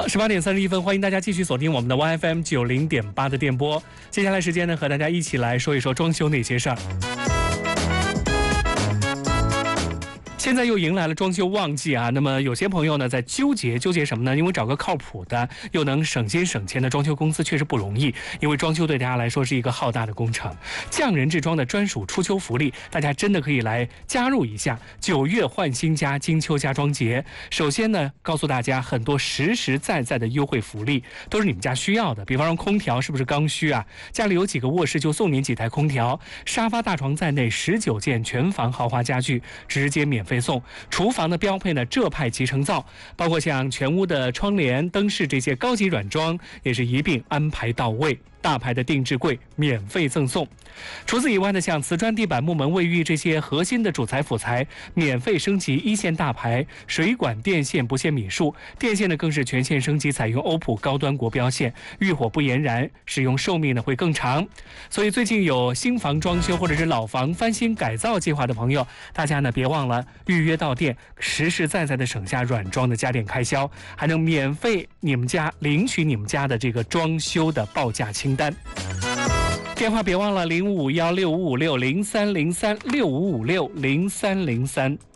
好，18:31，欢迎大家继续锁定我们的 YFM 90.8的电波。接下来时间呢，和大家一起来说一说装修那些事儿。现在又迎来了装修旺季啊，那么有些朋友呢在纠结什么呢？因为找个靠谱的又能省心省钱的装修公司确实不容易，因为装修对大家来说是一个浩大的工程。匠人制装的专属初秋福利，大家真的可以来加入一下9月换新家金秋家装节。首先呢，告诉大家很多实实在在的优惠福利，都是你们家需要的。比方说空调是不是刚需啊？家里有几个卧室就送您几台空调，沙发大床在内19件全房豪华家具直接免费送。厨房的标配呢，浙派集成灶，包括像全屋的窗帘、灯饰这些高级软装，也是一并安排到位。大牌的定制柜免费赠送。除此以外呢，像瓷砖地板、木门、卫浴这些核心的主材辅材免费升级一线大牌，水管电线不限米数，电线呢更是全线升级，采用欧普高端国标线，遇火不延燃，使用寿命呢会更长。所以最近有新房装修或者是老房翻新改造计划的朋友，大家呢别忘了预约到店，实实在在的省下软装的家电开销，还能免费领取你们家的这个装修的报价清单。电话别忘了05516556030365560303。